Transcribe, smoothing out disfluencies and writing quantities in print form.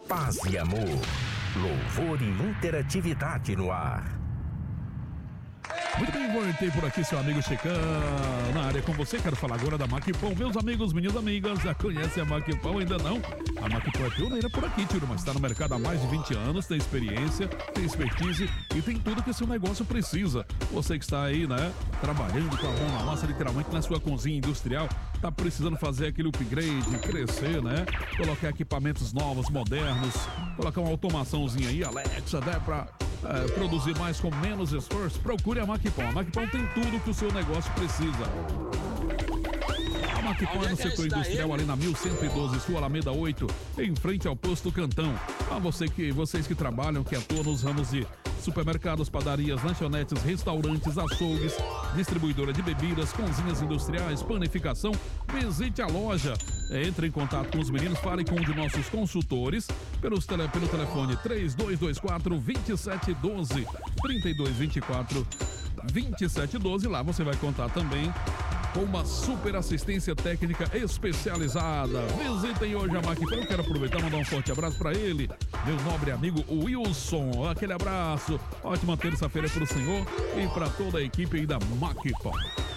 paz e amor. Louvor e interatividade no ar. Muito bem, voltei por aqui, seu amigo Chicão, na área com você. Quero falar agora da Maquipom. Meus amigos, minhas amigas, já conhecem a Maquipom? Ainda não? A Maquipom é pioneira por aqui, tio, mas está no mercado há mais de 20 anos, tem experiência, tem expertise e tem tudo que seu negócio precisa. Você que está aí, né, trabalhando com a mão na massa, literalmente na sua cozinha industrial, tá precisando fazer aquele upgrade, crescer, né? Colocar equipamentos novos, modernos, colocar uma automaçãozinha aí, Alexa, né, pra produzir mais com menos esforço. Procure a Maquipom. A Maquipom tem tudo que o seu negócio precisa. A Maquipom é no setor industrial, ali na 1112 Sul, Alameda 8, em frente ao posto Cantão. Vocês que trabalham, que atuam nos ramos de supermercados, padarias, lanchonetes, restaurantes, açougues, distribuidora de bebidas, cozinhas industriais, panificação, visite a loja. Entre em contato com os meninos, fale com um de nossos consultores pelo telefone 3224-2712, 3224-2712. Lá você vai contar também com uma super assistência técnica especializada. Visitem hoje a Maquipom. Eu quero aproveitar e mandar um forte abraço para ele, meu nobre amigo Wilson. Aquele abraço, ótima terça-feira para o senhor e para toda a equipe aí da Maquipom.